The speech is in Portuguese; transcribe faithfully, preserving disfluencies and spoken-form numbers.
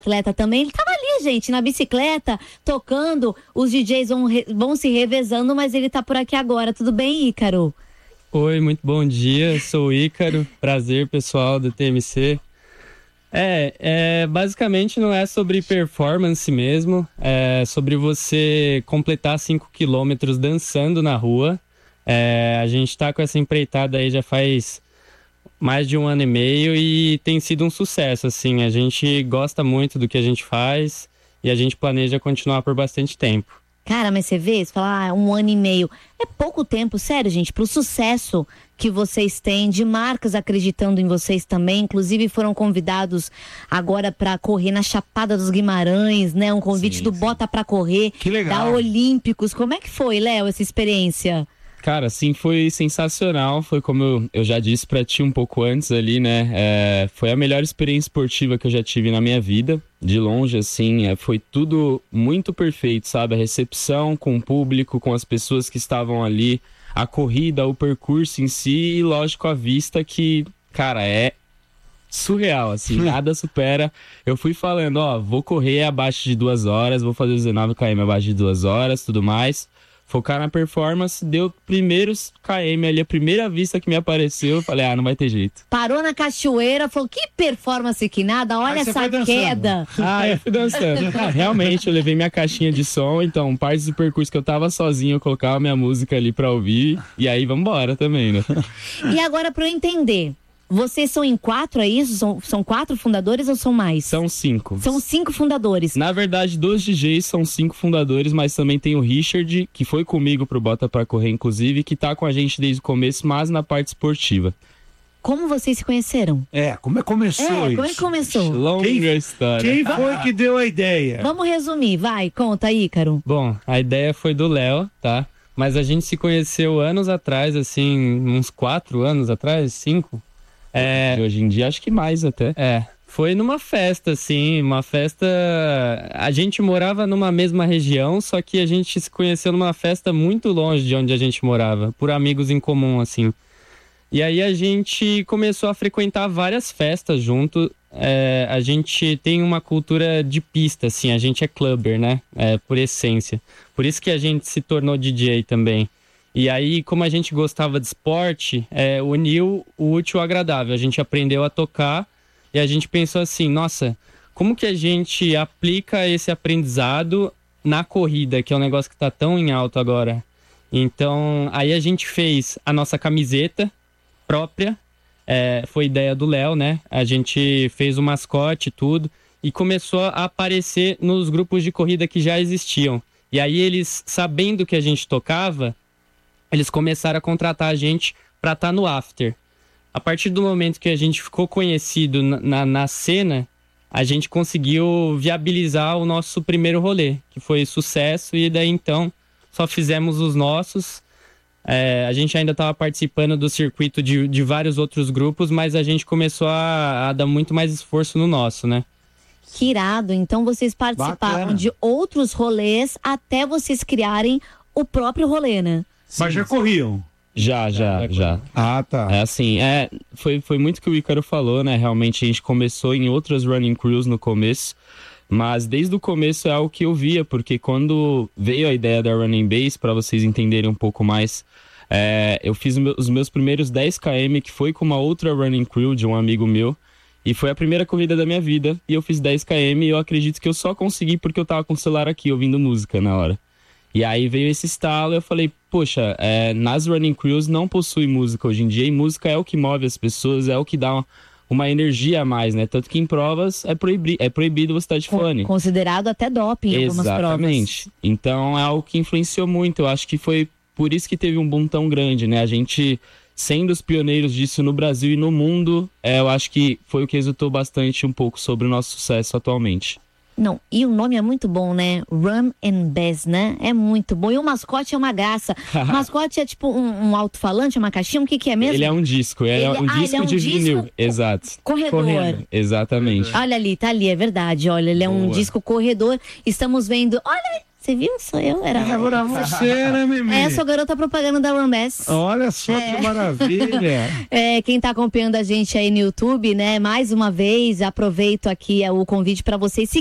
atleta também, ele tava ali, gente, na bicicleta, tocando, os D Js vão, re- vão se revezando, mas ele tá por aqui agora. Tudo bem, Ícaro? Oi, muito bom dia, sou o Ícaro, prazer pessoal do T M C. É, é, basicamente não é sobre performance mesmo, é sobre você completar cinco quilômetros dançando na rua. É, a gente tá com essa empreitada aí já faz mais de um ano e meio e tem sido um sucesso, assim. A gente gosta muito do que a gente faz e a gente planeja continuar por bastante tempo. Cara, mas você vê, você fala, ah, um ano e meio. É pouco tempo, sério, gente, pro sucesso que vocês têm, de marcas acreditando em vocês também. Inclusive foram convidados agora pra correr na Chapada dos Guimarães, né? Um convite Sim, do sim. Bota Pra Correr, Que legal. da Olímpicos. Como é que foi, Léo, essa experiência? Cara, sim, foi sensacional. Foi como eu, eu já disse pra ti um pouco antes ali, né? É, foi a melhor experiência esportiva que eu já tive na minha vida. De longe, assim, é, foi tudo muito perfeito, sabe? A recepção com o público, com as pessoas que estavam ali, a corrida, o percurso em si e, lógico, a vista que, cara, é surreal, assim, nada supera. Eu fui falando, ó, vou correr abaixo de duas horas, vou fazer os dezenove quilômetros abaixo de duas horas, tudo mais. Focar na performance, deu primeiros km ali, a primeira vista que me apareceu, eu falei, ah, não vai ter jeito. Parou na cachoeira, falou, que performance que nada, olha Aí você essa foi dançando. queda. Ah, eu fui dançando. Ah, realmente, eu levei minha caixinha de som, então, partes do percurso que eu tava sozinho, eu colocava minha música ali pra ouvir, e aí vambora também, né? E agora, pra eu entender, vocês são em quatro, é isso? São, são quatro fundadores ou são mais? São cinco. São cinco fundadores. Na verdade, dos D Js são cinco fundadores, mas também tem o Richard, que foi comigo pro Bota Pra Correr, inclusive, que tá com a gente desde o começo, mas na parte esportiva. Como vocês se conheceram? É, como é que começou É, isso? como é que começou? Longa Quem- história. Quem foi que deu a ideia? Vamos resumir, vai, conta, Ícaro. Bom, a ideia foi do Léo, tá? Mas a gente se conheceu anos atrás, assim, uns quatro anos atrás, cinco. É, hoje em dia acho que mais até. É, foi numa festa, assim, uma festa... A gente morava numa mesma região, só que a gente se conheceu numa festa muito longe de onde a gente morava, por amigos em comum, assim. E aí a gente começou a frequentar várias festas junto. É, a gente tem uma cultura de pista, assim, a gente é clubber, né? É, por essência. Por isso que a gente se tornou D J também. E aí, como a gente gostava de esporte, é, uniu o útil ao agradável. A gente aprendeu a tocar e a gente pensou assim, nossa, como que a gente aplica esse aprendizado na corrida, que é um negócio que tá tão em alta agora? Então, aí a gente fez a nossa camiseta própria, é, foi ideia do Léo, né? A gente fez o mascote e tudo, e começou a aparecer nos grupos de corrida que já existiam. E aí eles, sabendo que a gente tocava, eles começaram a contratar a gente pra estar no after. A partir do momento que a gente ficou conhecido na, na, na cena, a gente conseguiu viabilizar o nosso primeiro rolê, que foi sucesso, e daí então só fizemos os nossos. É, a gente ainda estava participando do circuito de, de vários outros grupos, mas a gente começou a, a dar muito mais esforço no nosso, né? Que irado, então vocês participaram Bacana. de outros rolês até vocês criarem o próprio rolê, né? Mas já corriam. Já, já, já. Ah, tá. É assim, é, foi, foi muito que o Ícaro falou, né? Realmente a gente começou em outras running crews no começo, mas desde o começo é algo que eu via, porque quando veio a ideia da Running Base, para vocês entenderem um pouco mais, é, eu fiz os meus primeiros dez quilômetros, que foi com uma outra running crew de um amigo meu, e foi a primeira corrida da minha vida, e eu fiz dez quilômetros, e eu acredito que eu só consegui porque eu tava com o celular aqui, ouvindo música na hora. E aí veio esse estalo e eu falei, poxa, é, nas running crews não possui música hoje em dia, e música é o que move as pessoas, é o que dá uma, uma energia a mais, né? Tanto que em provas é, proibi é proibido você estar de fone. Considerado até doping em algumas provas. Exatamente. Então é algo que influenciou muito, eu acho que foi por isso que teve um boom tão grande, né? A gente, sendo os pioneiros disso no Brasil e no mundo, é, eu acho que foi o que resultou bastante um pouco sobre o nosso sucesso atualmente. Não, e o nome é muito bom, né? Rum and Bass, né? É muito bom. E o mascote é uma graça. O mascote é tipo um, um alto-falante, uma caixinha, o que que é mesmo? Ele é um disco, ele, Ele- é um ah, ele disco é um de disco vinil. co- Exato. Corredor. Correndo. Exatamente. Olha ali, tá ali, é verdade. Olha, ele é um Boa. disco corredor. Estamos vendo. Olha, Você viu? Sou eu, era. Agora você, né, Mimi? É, eu sou garota propaganda da Lambess. Olha só É. que maravilha. É, quem tá acompanhando a gente aí no YouTube, né? Mais uma vez, aproveito aqui é, o convite para vocês